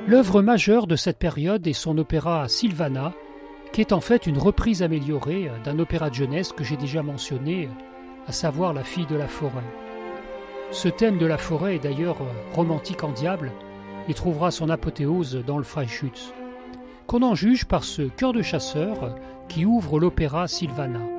L'œuvre majeure de cette période est son opéra Silvana, qui est en fait une reprise améliorée d'un opéra de jeunesse que j'ai déjà mentionné, à savoir La fille de la forêt. Ce thème de la forêt est d'ailleurs romantique en diable et trouvera son apothéose dans le Freischütz, qu'on en juge par ce chœur de chasseurs qui ouvre l'opéra Silvana.